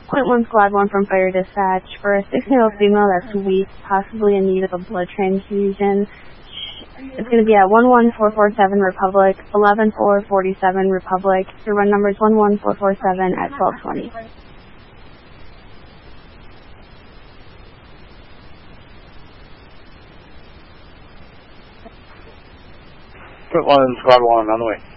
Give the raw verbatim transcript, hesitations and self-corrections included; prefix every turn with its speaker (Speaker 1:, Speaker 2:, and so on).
Speaker 1: Point one, Squad one from Fire Dispatch. For a sixteen-year-old female that's weak, possibly in need of a blood transfusion, it's going to be at one one four four seven Republic, eleven four forty-seven Republic. Your run number is one one four four seven at twelve twenty.
Speaker 2: Point one, Squad one, on the way.